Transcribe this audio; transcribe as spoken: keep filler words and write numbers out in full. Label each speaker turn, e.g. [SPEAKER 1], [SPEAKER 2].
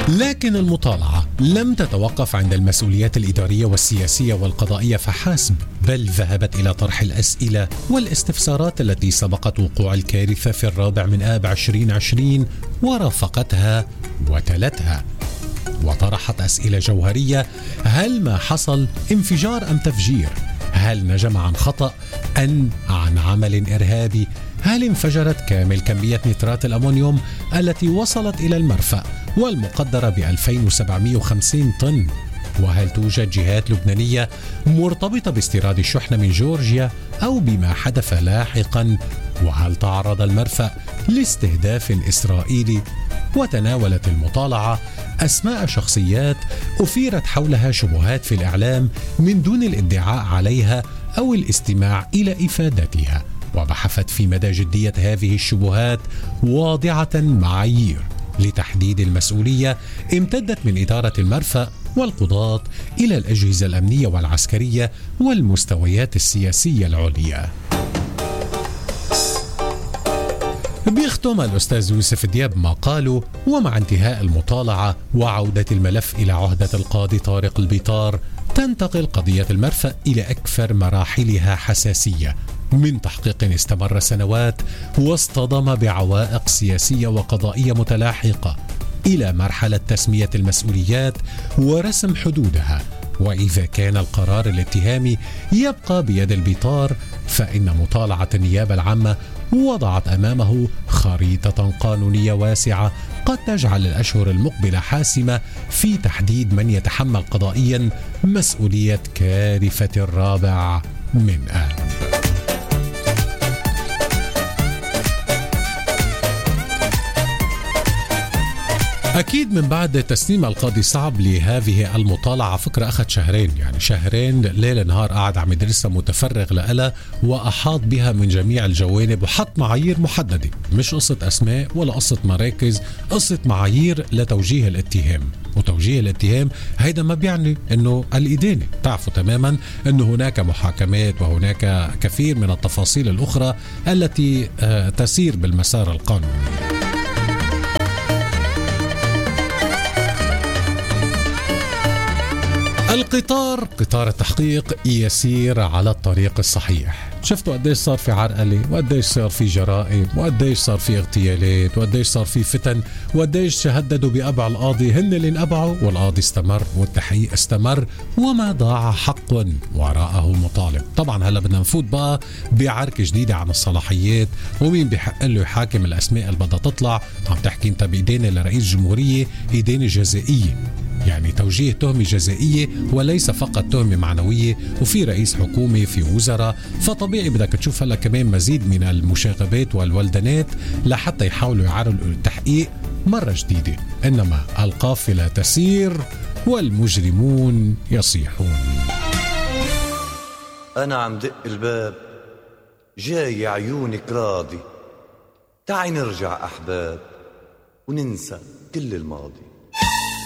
[SPEAKER 1] لكن المطالعة لم تتوقف عند المسؤوليات الإدارية والسياسية والقضائية فحسب، بل ذهبت إلى طرح الأسئلة والاستفسارات التي سبقت وقوع الكارثة في الرابع من آب عشرين عشرين ورافقتها وتلتها، وطرحت أسئلة جوهرية: هل ما حصل انفجار أم تفجير؟ هل نجم عن خطأ أم عن عمل إرهابي؟ هل انفجرت كامل كمية نترات الأمونيوم التي وصلت إلى المرفأ والمقدرة ب ألفين وسبعمائة وخمسين طن؟ وهل توجد جهات لبنانية مرتبطة باستيراد الشحنة من جورجيا أو بما حدث لاحقا؟ وهل تعرض المرفأ لاستهداف إسرائيلي؟ وتناولت المطالعة أسماء شخصيات أثيرت حولها شبهات في الإعلام من دون الادعاء عليها أو الاستماع إلى إفادتها، وبحثت في مدى جدية هذه الشبهات واضعة معايير لتحديد المسؤولية امتدت من إدارة المرفأ والقضاة إلى الأجهزة الأمنية والعسكرية والمستويات السياسية العليا. بيختم الأستاذ يوسف دياب ما قاله: ومع انتهاء المطالعة وعودة الملف إلى عهدة القاضي طارق البيطار، تنتقل قضية المرفأ إلى أكثر مراحلها حساسية، من تحقيق استمر سنوات واصطدم بعوائق سياسية وقضائية متلاحقة، إلى مرحلة تسمية المسؤوليات ورسم حدودها. وإذا كان القرار الاتهامي يبقى بيد البيطار، فإن مطالعة النيابة العامة وضعت أمامه خريطة قانونية واسعة قد تجعل الأشهر المقبلة حاسمة في تحديد من يتحمل قضائيا مسؤولية كارثة الرابع من آب. أكيد من بعد تسليم القاضي صعب لهذه المطالعة، فكرة أخذ شهرين، يعني شهرين ليل نهار قاعد عم يدرسها متفرغ لها، وأحاط بها من جميع الجوانب وحط معايير محددة، مش قصة أسماء ولا قصة مراكز، قصة معايير لتوجيه الاتهام. وتوجيه الاتهام هيدا ما بيعني أنه الإدانة، تعرفوا تماما أنه هناك محاكمات وهناك كثير من التفاصيل الأخرى التي تسير بالمسار القانوني. القطار قطار التحقيق يسير على الطريق الصحيح. شفتوا قديش صار في عرقلة، وقديش صار في جرائم، وقديش صار في اغتيالات، وقديش صار في فتن، وقديش هددوا بأبع القاضي، هن اللي انقبعوا والقاضي استمر والتحقيق استمر وما ضاع حق وراءه مطالب. طبعا هلا بدنا نفوت بقى بعركة جديدة عن الصلاحيات ومين بحق له يحاكم الأسماء اللي بدها تطلع. عم تحكي انت بإيدينا لرئيس جمهورية إيدينا جزائية، يعني توجيه تهمة جزائية وليس فقط تهمة معنوية، وفي رئيس حكومة في وزراء، فطبيعي بدك تشوف هلا كمان مزيد من المشاغبات والولدنات لحتى يحاولوا يعرضوا التحقيق مرة جديدة. إنما القافلة تسير والمجرمون يصيحون.
[SPEAKER 2] أنا عم دق الباب، جاي عيونك راضي، تعي نرجع أحباب وننسى كل الماضي.